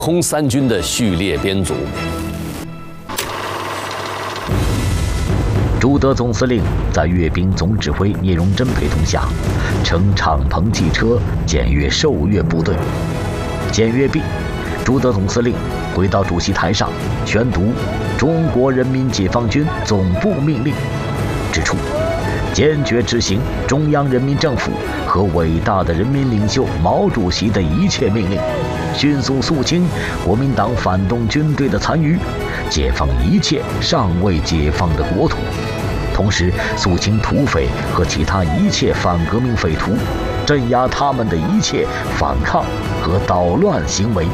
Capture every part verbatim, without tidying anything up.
空三军的序列编组。 朱德总司令在阅兵总指挥聂荣臻陪同下，乘敞篷汽车检阅受阅部队。检阅毕，朱德总司令回到主席台上宣读中国人民解放军总部命令，指出坚决执行中央人民政府和伟大的人民领袖毛主席的一切命令，迅速肃清国民党反动军队的残余，解放一切尚未解放的国土，同时肃清土匪和其他一切反革命匪徒，镇压他们的一切反抗和捣乱行为。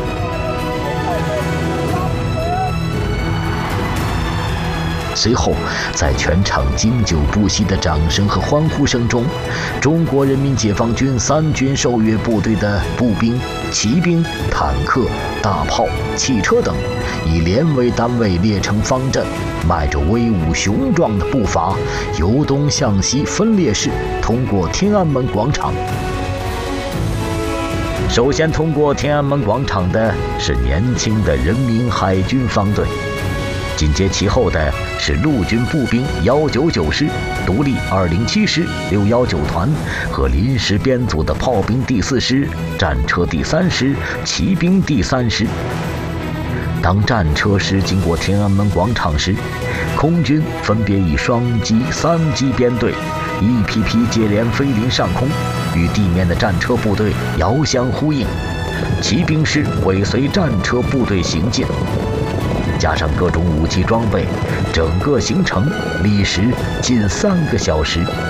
随后，在全场经久不息的掌声和欢呼声中，中国人民解放军三军受阅部队的步兵、骑兵、坦克、大炮、汽车等，以连为单位列成方阵，迈着威武雄壮的步伐，由东向西分列式通过天安门广场。首先通过天安门广场的是年轻的人民海军方队，紧接其后的是陆军步兵一九九师、独立二零七师、六一九团和临时编组的炮兵第四师、战车第三师、骑兵第三师。当战车师经过天安门广场时，空军分别以双机、三机编队，一批批接连飞临上空，与地面的战车部队遥相呼应。骑兵师尾随战车部队行进，加上各种武器装备，整个行程历时近三个小时。